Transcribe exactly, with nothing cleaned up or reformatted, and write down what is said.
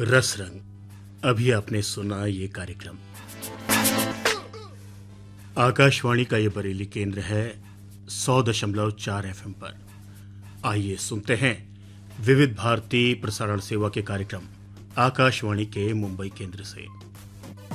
रस रंग। अभी आपने सुना ये कार्यक्रम आकाशवाणी का ये बरेली केंद्र है सौ दशमलव चार एफ एम पर। आइए सुनते हैं विविध भारती प्रसारण सेवा के कार्यक्रम आकाशवाणी के मुंबई केंद्र से।